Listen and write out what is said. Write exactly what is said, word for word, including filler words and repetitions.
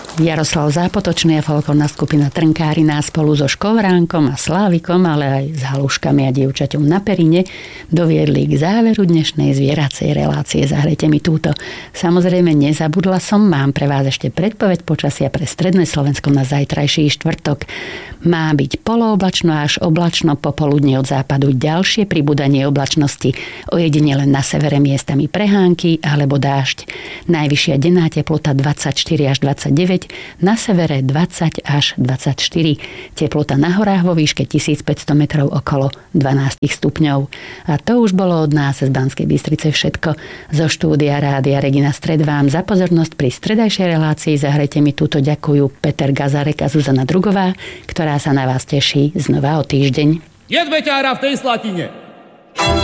Jaroslav Zápotočný a folklórna skupina Trnkáriná spolu so Škovránkom a Slávikom, ale aj s Haluškami a dievčaťom na Perine doviedli k záveru dnešnej zvieracej relácie Zahrajte mi túto. Samozrejme, nezabudla som, mám pre vás ešte predpoveď počasia pre stredné Slovensko na zajtrajší štvrtok. Má byť polooblačno až oblačno, popoludne od západu ďalšie pribúdanie oblačnosti, ojedine len na severe miestami prehánky alebo dážď. Najvyššia denná teplota dvadsaťštyri až dvadsaťdeväť, na severe dvadsať až dvadsaťštyri. Teplota na horách vo výške tisícpäťsto metrov okolo dvanásť stupňov. A to už bolo od nás z Banskej Bystrice všetko. Zo štúdia Rádia Regina Stred vám za pozornosť pri stredajšej relácii Zahrajte mi túto ďakujú Peter Gazarek a Zuzana Drugová, ktorá sa na vás teší znova o týždeň. Je beťára v tej Slatine!